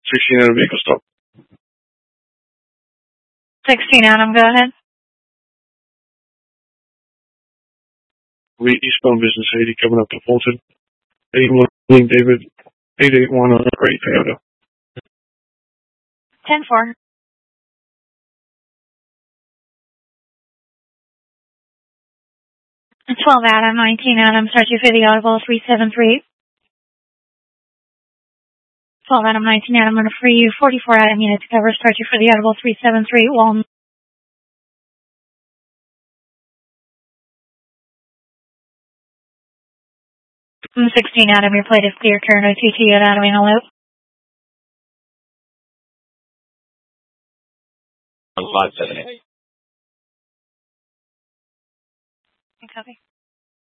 16 Adam, vehicle stop. 16 Adam, go ahead. We eastbound Business 80 coming up to Fulton. 81 David, 881 on Great Toyota. 10-4. 12 Adam, 19 Adam, start you for the audible 373. 12 Adam, 19 Adam, I'm going to free you. 44 Adam, unit to cover, start you for the audible 373. Walnut. 16 Adam, your plate is clear, turn OTT at Adam in a loop. 578. Copy.